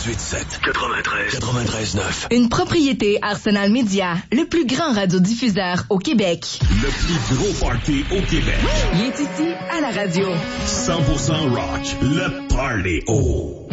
93.9. Une propriété Arsenal Média, le plus grand radiodiffuseur au Québec. Le plus gros party au Québec. Il est ici à la radio. 100% rock, le Party O.